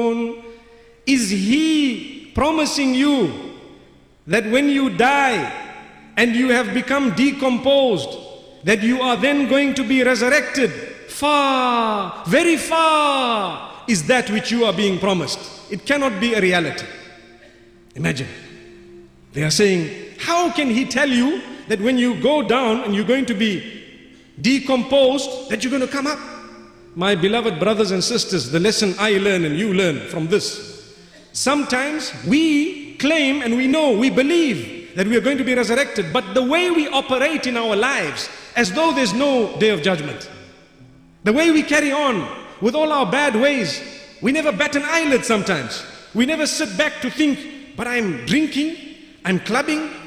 Is He promising you that when you die and you have become decomposed, that you are then going to be resurrected? Far, very far is that which you are being promised. It cannot be a reality. Imagine. They are saying, how can He tell you that when you go down and you're going to be decomposed, that you're going to come up? My beloved brothers and sisters, the lesson I learn and you learn from this. Sometimes we claim and we know, we believe that we are going to be resurrected, but the way we operate in our lives, as though there's no day of judgment. The way we carry on with all our bad ways, we never bat an eyelid sometimes. We never sit back to think, but I'm drinking, I'm clubbing,